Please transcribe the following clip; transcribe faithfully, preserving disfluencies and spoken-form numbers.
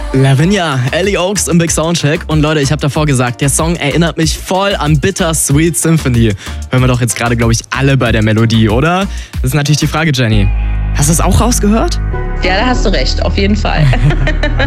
Lavinia, Ellie Oaks im Big Soundcheck. Und Leute, ich habe davor gesagt, der Song erinnert mich voll an Bittersweet Symphony. Hören wir doch jetzt gerade, glaube ich, alle bei der Melodie, oder? Das ist natürlich die Frage, Jenny. Hast du es auch rausgehört? Ja, da hast du recht, auf jeden Fall.